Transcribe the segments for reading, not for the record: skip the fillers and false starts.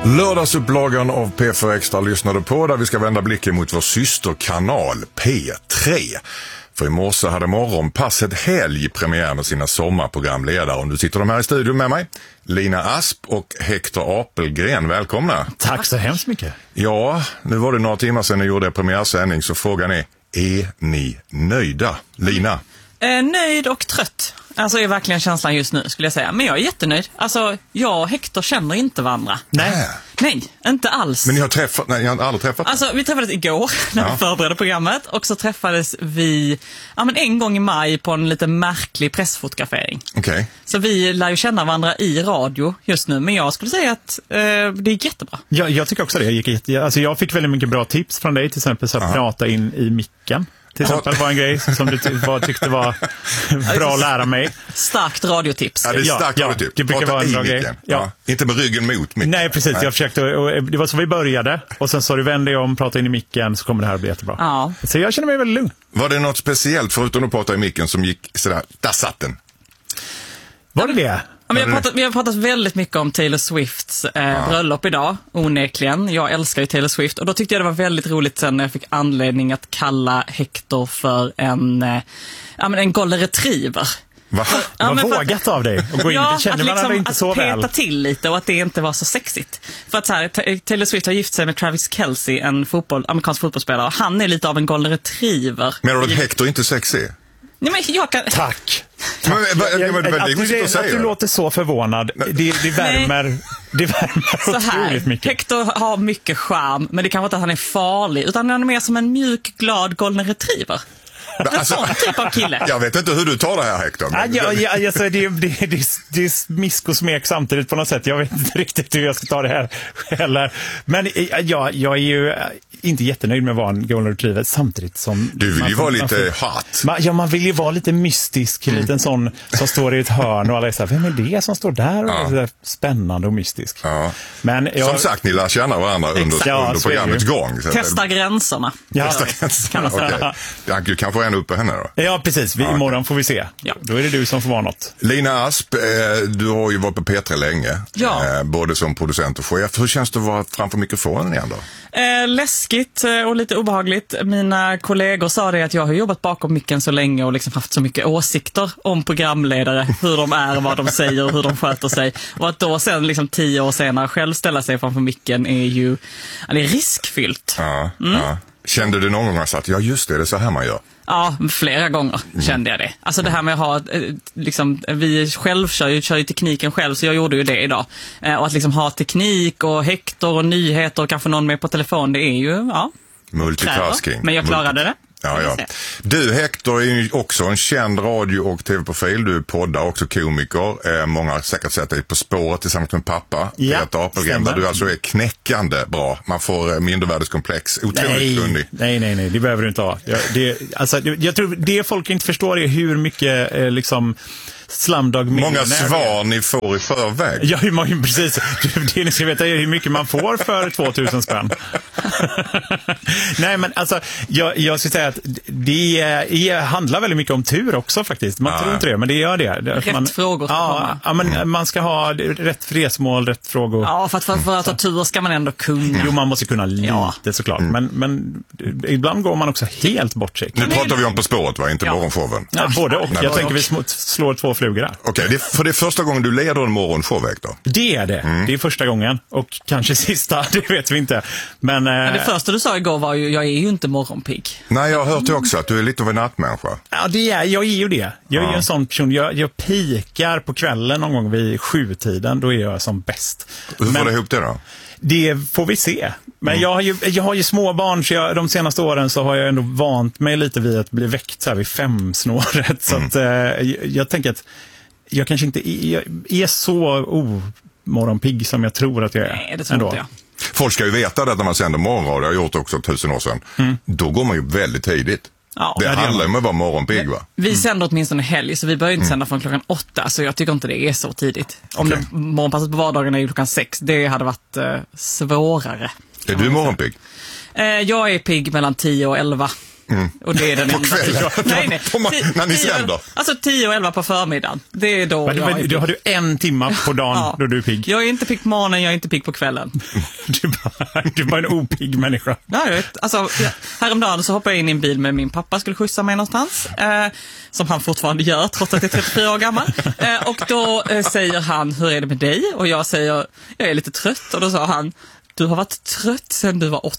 Lördagsupplagan av P4 Extra lyssnade på, där vi ska vända blicken mot vår systerkanal P3. För i morse hade Morgonpasset helgpremiär med sina sommarprogramledare. Och nu sitter de här i studion med mig, Lina Asp och Hector Apelgren. Välkomna. Tack så hemskt mycket. Ja, nu var det några timmar sedan ni gjorde premiärsändning, så frågan är ni nöjda? Lina? Nöjd och trött. Alltså är verkligen känslan just nu, skulle jag säga. Men jag är jättenöjd. Alltså, jag och Hector känner inte varandra. Nej, inte alls. Men ni har träffat? Nej, ni har aldrig träffat? Alltså, vi träffades igår när vi förberedde programmet. Och så träffades vi en gång i maj på en lite märklig pressfotografering. Okej. Så vi lär ju känna varandra i radio just nu. Men jag skulle säga att det är jättebra. Jag tycker också det. Jag fick väldigt mycket bra tips från dig, till exempel så att prata in i micken. Till exempel var en grej som du tyckte var bra att lära mig. Starkt radiotips. Ja, det är starkt radiotips. Det brukar vara en bra grej. Ja. Inte med ryggen mot micken. Nej, precis. Jag försökte, och det var så vi började. Och sen så du vände dig om, prata in i micken, så kommer det här att bli jättebra. Ja. Så jag känner mig väldigt lugn. Var det något speciellt, förutom att prata i micken, som gick sådär, där satt den? Var det det? Vi har pratat väldigt mycket om Taylor Swifts bröllop idag, onekligen. Jag älskar ju Taylor Swift, och då tyckte jag det var väldigt roligt sen när jag fick anledning att kalla Hector för en golden retriever. Va? Vad vågat av dig att gå in. Det känner man liksom, inte så att väl. peta till lite, och att det inte var så sexigt. För att så här, Taylor Swift har gift sig med Travis Kelce, en amerikansk fotbollsspelare. Och han är lite av en golden retriever. Men att Hector inte sexig? Nej, men jag kan... Tack. Att du låter så förvånad, det värmer otroligt mycket. Hector har mycket charm, men det kan vara inte att han är farlig, utan han är mer som en mjuk, glad golden retriever. En sån typ av kille. Jag vet inte hur du tar det här, Hector. Det är smisk och smek samtidigt på något sätt. Jag vet inte riktigt hur jag ska ta det här heller. Men jag är ju inte jättenöjd med att vara en golden retriever, samtidigt som... Du vill ju vara lite hot. Man vill ju vara lite mystisk, lite en sån som står i ett hörn och alla är så här, vem är det som står där? Och är spännande och mystisk. Ja. Men som sagt, ni lär känna varandra under programmets gång. Testa gränserna. Testa gränserna, okej. Du kan få en uppe henne då. Ja, precis. Imorgon får vi se. Ja. Då är det du som får vara något. Lina Asp, du har ju varit på P3 länge. Ja. Både som producent och chef. Hur känns det att vara framför mikrofonen igen då? Läskigt och lite obehagligt. Mina kollegor sa det att jag har jobbat bakom micken så länge och liksom haft så mycket åsikter om programledare, hur de är, vad de säger, hur de sköter sig. Och att då sen liksom 10 år senare själv ställa sig framför micken är ju det är riskfyllt. Ja. Kände du någon gång att det är så här man gör? Ja, flera gånger kände jag det. Alltså det här med att ha, vi själv kör ju tekniken själv, så jag gjorde ju det idag. Och att liksom ha teknik och Hector och nyheter och kanske någon med på telefon, det är ju, multitasking. Men jag klarade det. Ja. Du, Hector, är ju också en känd radio- och tv-profil. Du poddar också, komiker. Många har säkert sett dig På spåret tillsammans med pappa. Peter Apelgren, där du alltså är knäckande bra. Man får mindervärdeskomplex. Otroligt kunnig. Nej, det behöver du inte ha. Jag tror det folk inte förstår är hur mycket Slumdog många svar ni får i förväg. Ja, precis. Det ni ska veta är hur mycket man får för 2000 spänn. Nej, men alltså jag ska säga att det handlar väldigt mycket om tur också faktiskt. Man tror inte det, men det gör det. Rätt frågor ska komma. Ja, men man ska ha rätt resmål, rätt frågor. Ja, för att ha tur ska man ändå kunna. Jo, man måste kunna lite såklart. Men ibland går man också helt bort sig. Nu pratar vi om På spåret, va? Inte morgonshowen. Ja, både och. Jag tänker vi slår 2 flugor där. Okej, för det är första gången du leder en morgonshow, Hector. Det är det. Det är första gången. Och kanske sista, det vet vi inte. Men det första du sa igår var ju, jag är ju inte morgonpigg. Nej, jag har hört det också, att du är lite av en nattmänniska. Ja, jag är ju det. Jag är ju en sån person. Jag pikar på kvällen någon gång vid 7-tiden. Då är jag som bäst. Hur får du ihop det då? Det får vi se. Men jag har ju små barn, så de senaste åren så har jag ändå vant mig lite vid att bli väckt så här vid 5-snåret. Så att jag tänker att jag kanske inte är så morgonpigg som jag tror att jag är. Nej, det tror inte jag. Folk ska ju veta det när man sänder morgonradio. Jag har gjort det också 1000 år sedan. Då går man ju väldigt tidigt. Ja, det handlar om att vara morgonpigg, va? Vi sänder åtminstone helg, så vi börjar inte sända från klockan 8. Så jag tycker inte det är så tidigt. Om det morgonpasset på vardagen är klockan 6, det hade varit svårare. Är du morgonpigg? Jag är pigg mellan 10 och 11. Och det är den enda kvällen? Nej. När ni sänder? Alltså 10 och 11 på förmiddagen. Det är då jag är pigg. Då har du en timme på dagen då du är pigg. Jag är inte pigg på morgonen, jag är inte pigg på kvällen. Du är bara en opigg människa. Nej, alltså, häromdagen så hoppade jag in i en bil med min pappa, skulle skjutsa mig någonstans. Som han fortfarande gör, trots att jag är 34 år gammal. Och då säger han, hur är det med dig? Och jag säger, jag är lite trött. Och då sa han, du har varit trött sedan du var 8.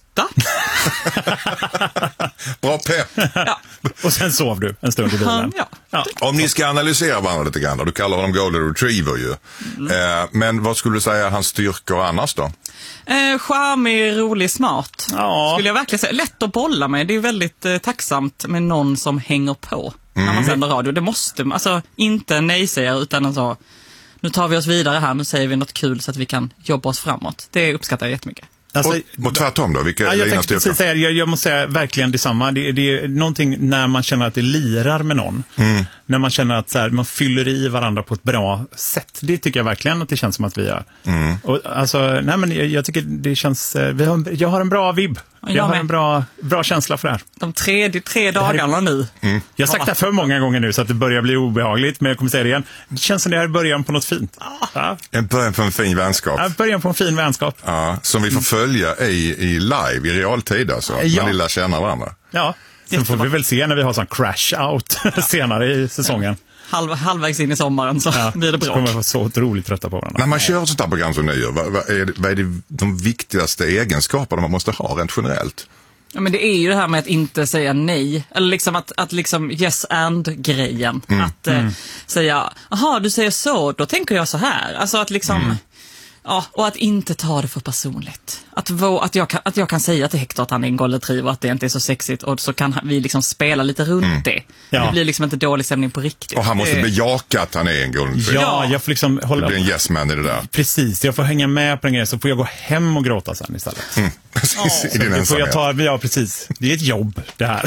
Bra pepp. Ja. Och sen sov du en stund i bilen. Ja. Om ni ska analysera varandra lite grann, du kallar honom Golden Retriever ju. Men vad skulle du säga hans styrkor annars då? Charmig, rolig, smart. Ja. Skulle jag verkligen säga. Lätt att bolla med. Det är väldigt tacksamt med någon som hänger på när man sänder radio. Det måste, alltså inte nej-sägare utan alltså, nu tar vi oss vidare här, nu säger vi något kul så att vi kan jobba oss framåt. Det uppskattar jag jättemycket. Alltså, och tvärtom då? Vilka är dina styrkor? Jag måste säga verkligen detsamma. Det är någonting när man känner att det lirar med någon. När man känner att så här, man fyller i varandra på ett bra sätt. Det tycker jag verkligen att det känns som att vi gör. Och, alltså, nej, men jag tycker det känns... jag har en bra vibb. Jag har en bra känsla för det här. De tre dagarna nu. Jag har sagt det för många gånger nu så att det börjar bli obehagligt. Men jag kommer säga det igen. Det känns som det är början på något fint. Ja. En början på en fin vänskap. Ja, början på en fin vänskap. Ja, som vi får följa i live, i realtid alltså. När ni lär känna varandra. Ja, sen får vi väl se när vi har sån crash out senare i säsongen. Halvvägs in i sommaren så blir det bra. Så kommer vi vara så otroligt trötta på varandra. När man kör ett sånt här program som ni gör, vad är de viktigaste egenskaperna man måste ha rent generellt? Ja, men det är ju det här med att inte säga nej. Eller liksom att liksom yes and-grejen. Att säga, aha, du säger så, då tänker jag så här. Alltså att liksom... Ja, och att inte ta det för personligt. Att jag kan säga till Hector att han är en golden retriever och att det inte är så sexigt och så kan vi liksom spela lite runt det. Ja. Det blir liksom inte dålig stämning på riktigt. Och han måste bejaka att han är en golden retriever. Ja, jag får liksom hålla... Det blir en yes man i det där. Precis, jag får hänga med på den grejen så får jag gå hem och gråta sen istället. Precis, i din ensamhet. Ja, precis. Det är ett jobb det här.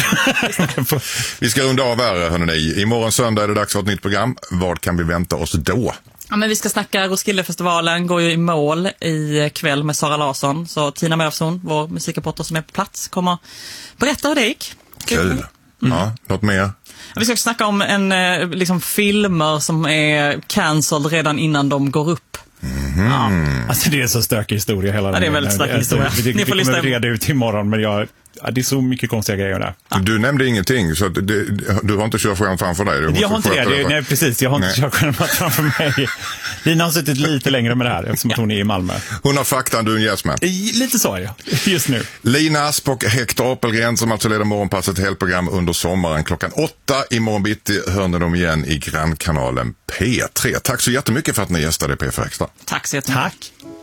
Vi ska runda av här, hörrni. Imorgon söndag är det dags för ett nytt program. Vad kan vi vänta oss då? Ja, men vi ska snacka Roskildefestivalen, går ju i mål i kväll med Sara Larsson. Så Tina Mövsson, vår musikreporter som är på plats, kommer berätta hur det gick. Kul. Ja, något mer? Ja, vi ska snacka om liksom filmer som är cancelled redan innan de går upp. Ja. Alltså det är så stökig historia hela den. Det är väldigt stökig historia. Vi kommer reda ut imorgon, men det är så mycket konstiga grejer där. Du nämnde ingenting, så du har inte körskärm framför dig. Jag har inte det. Nej, precis. Jag har inte körskärm framför mig. Lina har suttit lite längre med det här eftersom att hon är i Malmö. Hon har faktan, du är en jazzman. Lite så, ja. Just nu. Lina Asp och Hector Apelgren som alltså leder Morgonpasset helprogram under sommaren. 8:00 imorgon bitti hör ni dem igen i grannkanalen P3. Tack så jättemycket för att ni gästade P4 Extra. Tack så jättemycket. Tack.